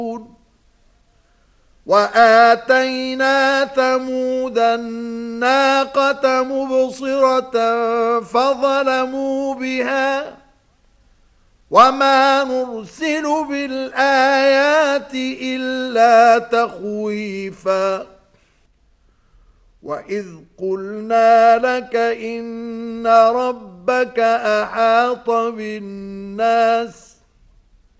وآتينا ثمود الناقة مبصرة فظلموا بها وما نرسل بالآيات إلا تخويفا وإذ قلنا لك إن ربك أحاط بالناس